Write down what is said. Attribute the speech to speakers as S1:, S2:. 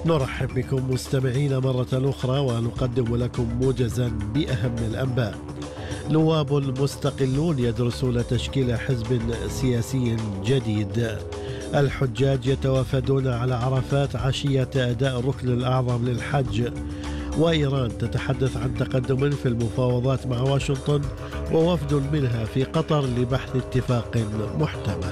S1: نرحب بكم مستمعين مرة أخرى ونقدم لكم موجزا بأهم الأنباء. نواب مستقلون يدرسون تشكيل حزب سياسي جديد. الحجاج يتوافدون على عرفات عشية أداء الركن الأعظم للحج. وإيران تتحدث عن تقدم في المفاوضات مع واشنطن ووفد منها في قطر لبحث اتفاق محتمل.